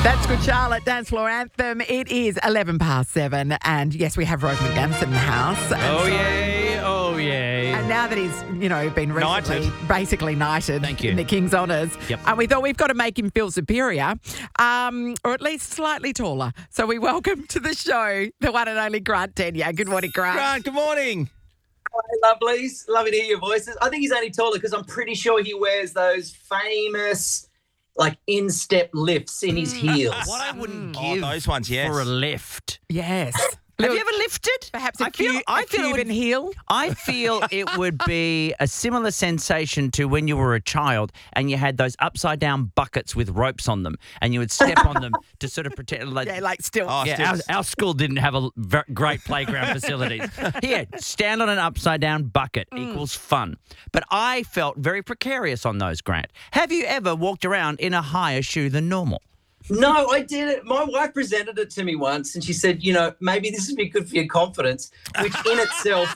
That's Good Charlotte, Dance Floor Anthem. It is 11 past 7. And yes, we have Rose McGannison in the house. Oh, yay. Oh, yay. And now that he's, been recently basically knighted in the King's Honours, and we thought we've got to make him feel superior, or at least slightly taller. So we welcome to the show the one and only Grant Denyer. Good morning, Grant. Grant, good morning. Hi, lovelies. Lovely to hear your voices. I think he's only taller because I'm pretty sure he wears those famous, instep lifts in his heels. What I wouldn't give those ones, yes. for a lift. Yes. Have you ever lifted? Perhaps a Cuban heel? I feel it would be a similar sensation to when you were a child and you had those upside-down buckets with ropes on them and you would step on them to sort of pretend our school didn't have a great playground facilities. Here, stand on an upside-down bucket equals fun. But I felt very precarious on those, Grant. Have you ever walked around in a higher shoe than normal? No, I didn't. My wife presented it to me once and she said, maybe this would be good for your confidence, which in itself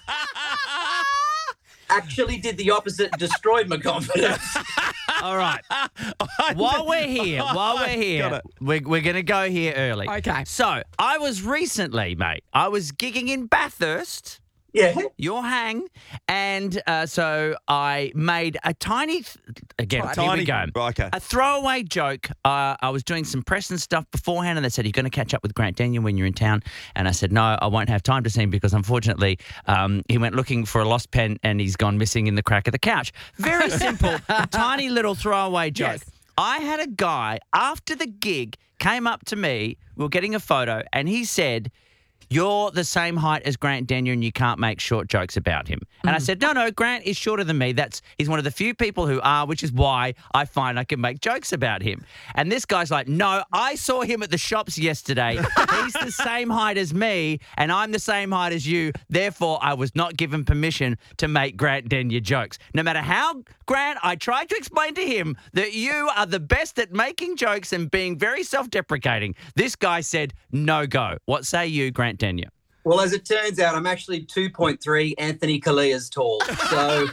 actually did the opposite and destroyed my confidence. All right. While we're here, we're going to go here early. Okay. So I was recently, mate, gigging in Bathurst. Yeah. Your hang. And so I made a tiny, here we go. Okay. A throwaway joke. I was doing some press and stuff beforehand and they said, you're going to catch up with Grant Denyer when you're in town. And I said, no, I won't have time to see him because unfortunately he went looking for a lost pen and he's gone missing in the crack of the couch. Very simple, tiny little throwaway joke. Yes. I had a guy after the gig came up to me, we were getting a photo, and he said, you're the same height as Grant Denyer and you can't make short jokes about him. And I said, no, Grant is shorter than me. He's one of the few people who are, which is why I find I can make jokes about him. And this guy's like, no, I saw him at the shops yesterday. He's the same height as me and I'm the same height as you. Therefore, I was not given permission to make Grant Denyer jokes. No matter how, Grant, I tried to explain to him that you are the best at making jokes and being very self-deprecating. This guy said, no go. What say you, Grant Denyer? Well, as it turns out, I'm actually 2.3 Anthony Calias tall. So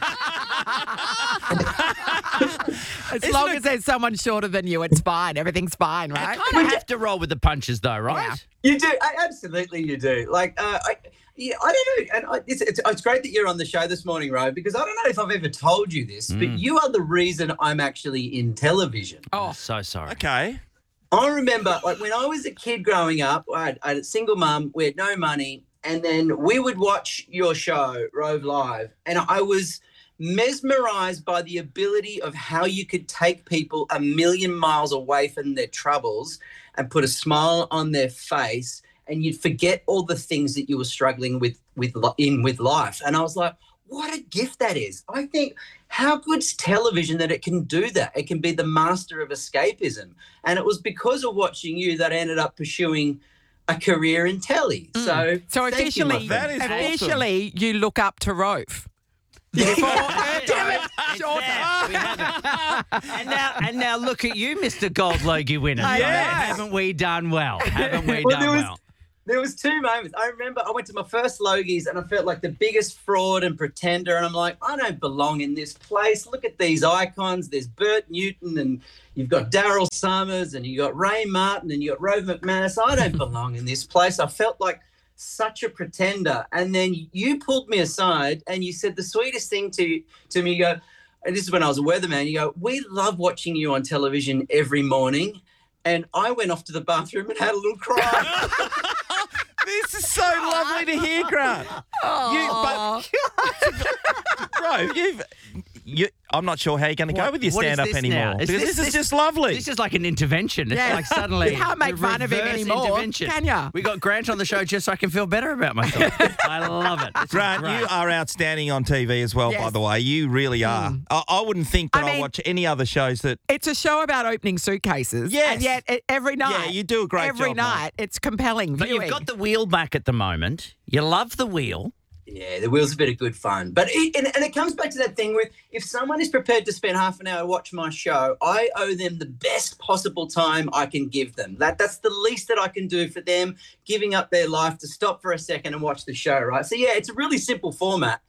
as long as there's someone shorter than you, it's fine. Everything's fine, right? You kind of have to roll with the punches though, right? Yeah. you do. Absolutely you do. I don't know. And it's great that you're on the show this morning, Ro, because I don't know if I've ever told you this, but you are the reason I'm actually in television. Oh, so sorry. Okay. I remember when I was a kid growing up, I had a single mum, we had no money, and then we would watch your show, Rove Live, and I was mesmerised by the ability of how you could take people a million miles away from their troubles and put a smile on their face, and you'd forget all the things that you were struggling with life. And I was like, what a gift that is. I think how good's television that it can do that? It can be the master of escapism. And it was because of watching you that I ended up pursuing a career in telly. So officially, That is officially you look up to Rove. Damn it! We have it. And now look at you, Mr. Gold Logie winner. Haven't we done well? There was two moments. I remember I went to my first Logies and I felt like the biggest fraud and pretender. And I'm like, I don't belong in this place. Look at these icons. There's Bert Newton and you've got Daryl Summers and you got Ray Martin and you got Rove McManus. I don't belong in this place. I felt like such a pretender. And then you pulled me aside and you said the sweetest thing to me. You go, and this is when I was a weatherman. You go, we love watching you on television every morning. And I went off to the bathroom and had a little cry. This is so lovely to hear, Grant. I'm not sure how you're going to go with your stand-up anymore. Because this is just lovely. This is like an intervention. It's like suddenly you can't make fun of him anymore, can you? We got Grant on the show just so I can feel better about myself. I love it. Grant, you are outstanding on TV as well, by the way. You really are. I wouldn't think that I watch any other shows that... It's a show about opening suitcases. Yes. And yet every night... Yeah, you do a great job. Every night, it's compelling But viewing. you've got the wheel back at the moment. You love the wheel. Yeah, the wheel's a bit of good fun. But it comes back to that thing with if someone is prepared to spend half an hour to watch my show, I owe them the best possible time I can give them. That's the least that I can do for them, giving up their life to stop for a second and watch the show, right? So, yeah, it's a really simple format.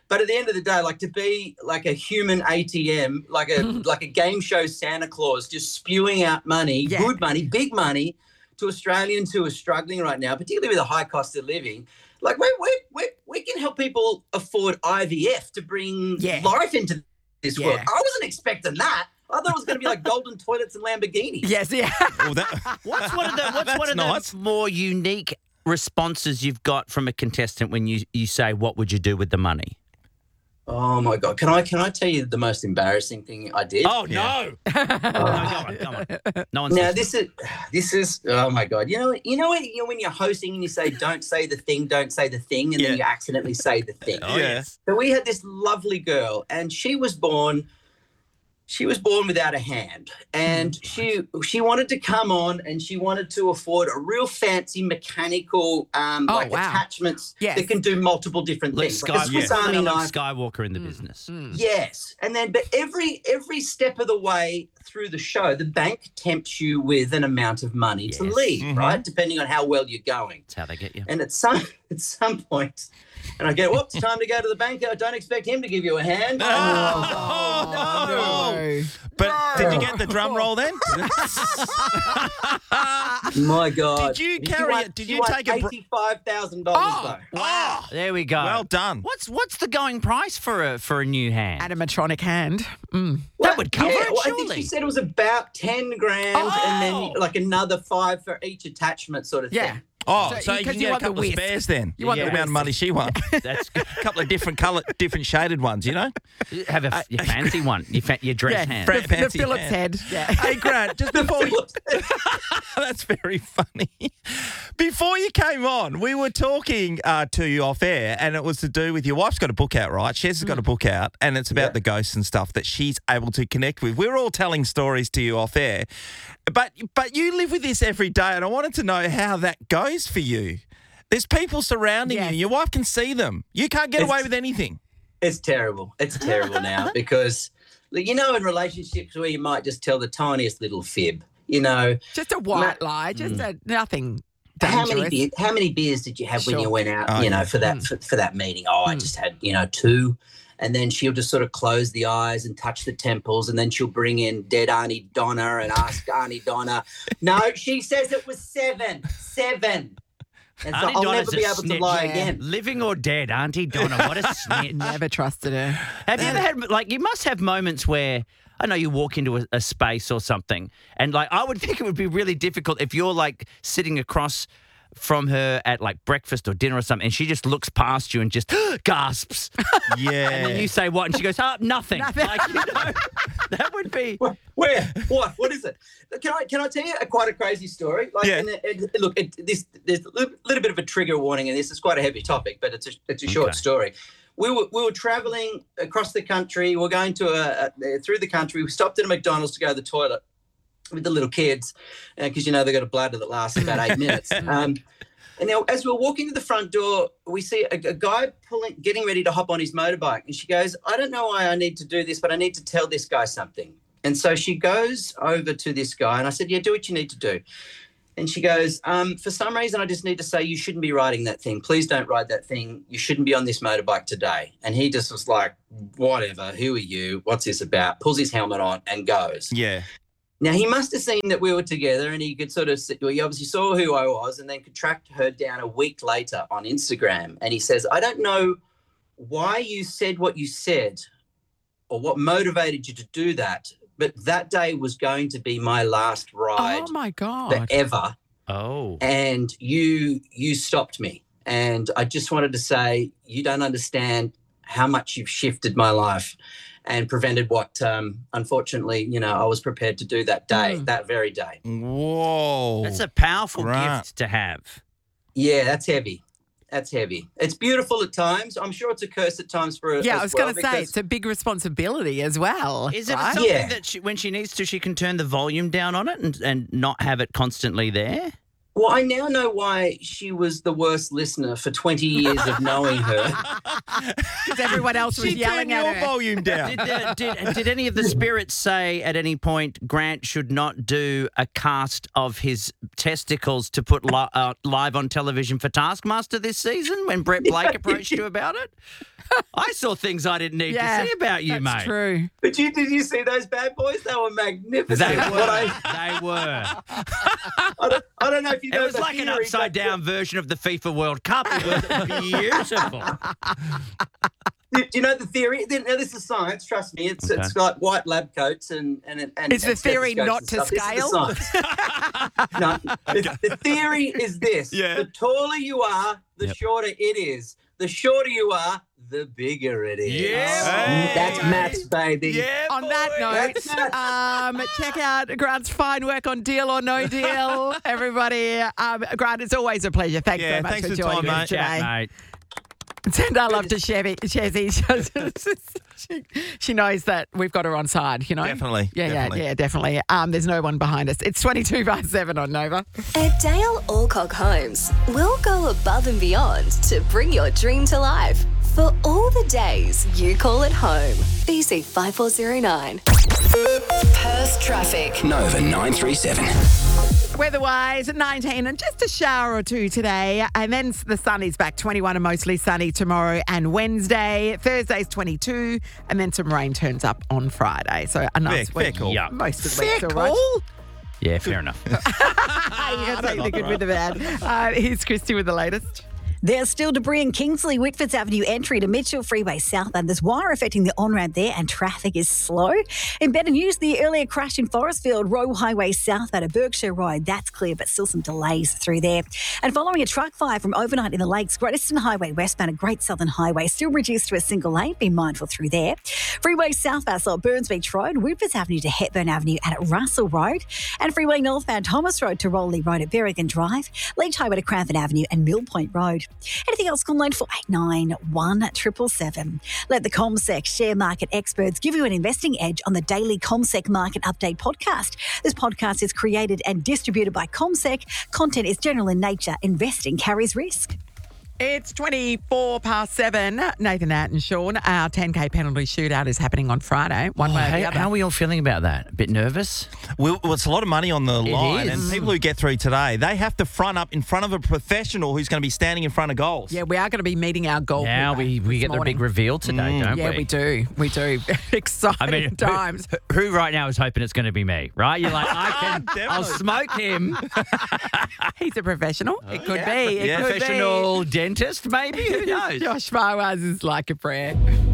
But at the end of the day, like to be like a human ATM, like a game show Santa Claus, just spewing out money, good money, big money to Australians who are struggling right now, particularly with the high cost of living. Like we can help people afford IVF to bring life into this world. I wasn't expecting that. I thought it was going to be like golden toilets and Lamborghinis. Yes, yeah. Well, what's one of the more unique responses you've got from a contestant when you say, "What would you do with the money?" Oh my God! Can I tell you the most embarrassing thing I did? Oh no! No, come on. No one's now this is oh my God! You know when you're hosting and you say don't say the thing, and then you accidentally say the thing. Oh yes. So we had this lovely girl, and she was born without a hand, and she wanted to come on, and she wanted to afford a real fancy mechanical attachments that can do multiple different things. Skywalker in the business. Yes, and then but every step of the way through the show, the bank tempts you with an amount of money to leave, right? Depending on how well you're going. That's how they get you. And at some point. And I go, it's time to go to the bank. I don't expect him to give you a hand. No. But did you get the drum roll then? My God. Did you carry it? Did you take $85,000 though? Wow. There we go. Well done. What's the going price for a new hand? Animatronic hand. That would cover it, surely. I think she said it was about $10,000 and then like another $5,000 for each attachment sort of thing. Oh, so you can get a couple of spares then. You want the amount of money she won. That's a couple of different shaded ones, you know? Have your fancy one, your dress hand. The Phillips head. Yeah. Hey, Grant, just before that's very funny. Before you came on, we were talking to you off air, and it was to do with your wife's got a book out, right? Shez has got a book out, and it's about the ghosts and stuff that she's able to connect with. We're all telling stories to you off air, but you live with this every day, and I wanted to know how that goes for you. There's people surrounding you. Your wife can see them. You can't get away with anything. It's terrible. It's terrible now because, in relationships where you might just tell the tiniest little fib, Just a white lie, just nothing dangerous. How many beers did you have when you went out, for that meeting? Oh, I just had, 2. And then she'll just sort of close the eyes and touch the temples, and then she'll bring in dead Auntie Donna and ask Auntie Donna. No, she says it was 7. 7. And so I'll never be able to lie again. Living or dead, Auntie Donna, what a snitch. Never trusted her. Have you ever had, you must have moments where, I know you walk into a space or something, and I would think it would be really difficult if you're sitting across from her at breakfast or dinner or something, and she just looks past you and just gasps. Yeah. And then you say what? And she goes, nothing. That would be. Where? What is it? Can I tell you quite a crazy story? There's a little bit of a trigger warning in this. It's quite a heavy topic, but it's a short story. We were traveling across the country. We're going to through the country. We stopped at a McDonald's to go to the toilet with the little kids, because they've got a bladder that lasts about 8 minutes. And now, as we're walking to the front door, we see a guy getting ready to hop on his motorbike, and she goes, "I don't know why I need to do this, but I need to tell this guy something." And so she goes over to this guy, and I said, "Yeah, do what you need to do." And she goes, "For some reason, I just need to say you shouldn't be riding that thing. Please don't ride that thing. You shouldn't be on this motorbike today." And he just was like, "Whatever. Who are you? What's this about?" Pulls his helmet on and goes. Yeah. Now, he must have seen that we were together, and he obviously saw who I was, and then could track her down a week later on Instagram. And he says, "I don't know why you said what you said or what motivated you to do that, but that day was going to be my last ride." Oh, my God. Forever. Oh. And you stopped me. And I just wanted to say, you don't understand how much you've shifted my life and prevented what, unfortunately, I was prepared to do that day, that very day. Whoa. That's a powerful gift to have. Yeah, that's heavy. That's heavy. It's beautiful at times. I'm sure it's a curse at times for her. Yeah, I was going to say, it's a big responsibility as well. Is it something that when she needs to, she can turn the volume down on it and not have it constantly there? Well, I now know why she was the worst listener for 20 years of knowing her. Because everyone else was yelling at your her. volume down. Did any of the spirits say at any point Grant should not do a cast of his testicles to put live on television for Taskmaster this season when Brett Blake approached you about it? I saw things I didn't need to see about you, that's mate. True. But did you see those bad boys? They were magnificent. They were. They were. I don't know if you know It was the like an theory, upside-down version of the FIFA World Cup. It was beautiful. Do you know the theory? Now, this is science. Trust me. It's like white lab coats and Is the theory not to scale? No, the theory is this: the taller you are, the shorter it is. The shorter you are, the bigger it is. That's maths, baby. Yeah, on that note, check out Grant's fine work on Deal or No Deal. Everybody, Grant, it's always a pleasure. Thanks so much thanks for for joining time, us mate. today. mate. Send our love to Shezzy. She knows that we've got her on side, you know? Definitely. Yeah, definitely. There's no one behind us. It's 22/7 on Nova. At Dale Alcock Homes, we'll go above and beyond to bring your dream to life. For all the days you call it home. BC 5409. Perth traffic. Nova 937. Weather-wise, 19 and just a shower or two today. And then the sun is back, 21 and mostly sunny tomorrow and Wednesday. Thursday's 22 and then some rain turns up on Friday. So a nice week. Fair call. Yeah. Most of the week's Fair all right. call? Yeah, fair enough. You can take the good with the bad. Here's Christy with the latest. There's still debris in Kingsley, Whitfords Avenue entry to Mitchell Freeway southbound. There's wire affecting the on-ramp there and traffic is slow. In better news, the earlier crash in Forestfield, Royal Highway southbound at Berkshire Road, that's clear, but still some delays through there. And following a truck fire from overnight in the Lakes, Great Eastern Highway westbound at Great Southern Highway, still reduced to a single lane. Be mindful through there. Freeway southbound at Burns Beach Road, Whitfords Avenue to Hepburn Avenue and at Russell Road. And freeway northbound Thomas Road to Rowley Road at Berrigan Drive, Leach Highway to Cranford Avenue and Mill Point Road. Anything else, call 94191777. Let the CommSec share market experts give you an investing edge on the daily CommSec Market Update podcast. This podcast is created and distributed by CommSec. Content is general in nature. Investing carries risk. It's 7:24. Nathan, Nat and Sean, our 10K penalty shootout is happening on Friday. One way or the other. How are we all feeling about that? A bit nervous? Well, it's a lot of money on the line, is. and people who get through today, they have to front up in front of a professional who's going to be standing in front of goals. Yeah, we are going to be meeting our goal. Now we get the big reveal today, don't we? Yeah, we do. We do. Exciting times. Who right now is hoping it's going to be me, right? You're like, I'll smoke him. He's a professional. It could be. It could Professional dentist, maybe? Who knows? be. Josh Fawaz is like a prayer.